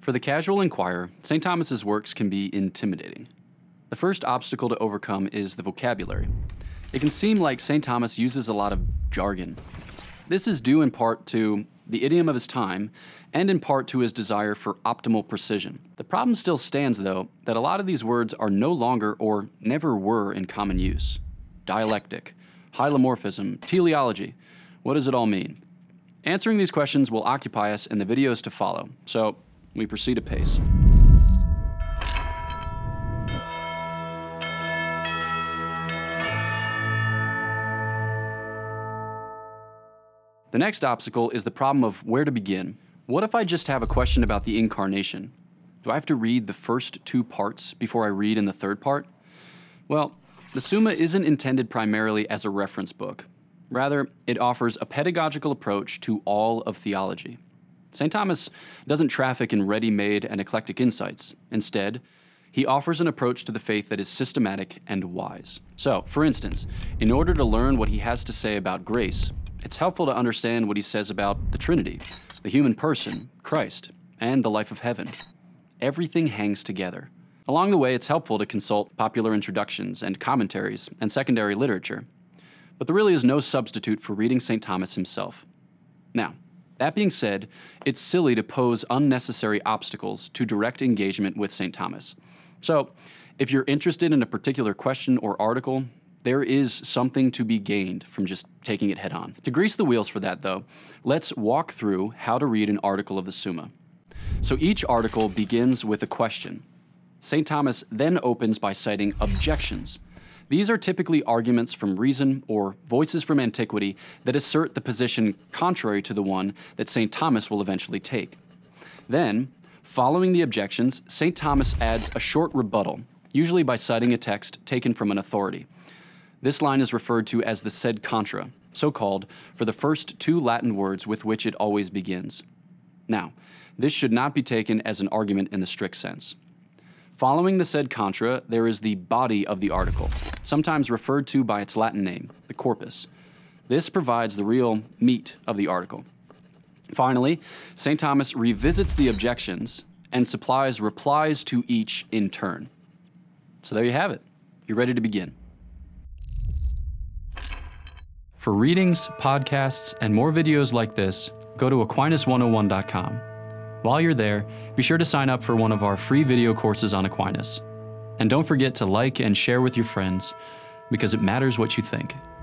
For the casual inquirer, St. Thomas's works can be intimidating. The first obstacle to overcome is the vocabulary. It can seem like St. Thomas uses a lot of jargon. This is due in part to the idiom of his time, and in part to his desire for optimal precision. The problem still stands, though, that a lot of these words are no longer or never were in common use. Dialectic, hylomorphism, teleology, what does it all mean? Answering these questions will occupy us in the videos to follow, so we proceed apace. The next obstacle is the problem of where to begin. What if I just have a question about the incarnation? Do I have to read the first two parts before I read in the third part? Well, the Summa isn't intended primarily as a reference book. Rather, it offers a pedagogical approach to all of theology. St. Thomas doesn't traffic in ready-made and eclectic insights. Instead, he offers an approach to the faith that is systematic and wise. So, for instance, in order to learn what he has to say about grace, it's helpful to understand what he says about the Trinity, the human person, Christ, and the life of heaven. Everything hangs together. Along the way, it's helpful to consult popular introductions and commentaries and secondary literature. But there really is no substitute for reading St. Thomas himself. Now, that being said, it's silly to pose unnecessary obstacles to direct engagement with St. Thomas. So, if you're interested in a particular question or article, there is something to be gained from just taking it head on. To grease the wheels for that, though, let's walk through how to read an article of the Summa. So each article begins with a question. St. Thomas then opens by citing objections. These are typically arguments from reason or voices from antiquity that assert the position contrary to the one that St. Thomas will eventually take. Then, following the objections, St. Thomas adds a short rebuttal, usually by citing a text taken from an authority. This line is referred to as the sed contra, so called for the first two Latin words with which it always begins. Now, this should not be taken as an argument in the strict sense. Following the sed contra, there is the body of the article, sometimes referred to by its Latin name, the corpus. This provides the real meat of the article. Finally, St. Thomas revisits the objections and supplies replies to each in turn. So there you have it. You're ready to begin. For readings, podcasts, and more videos like this, go to Aquinas101.com. While you're there, be sure to sign up for one of our free video courses on Aquinas. And don't forget to like and share with your friends, because it matters what you think.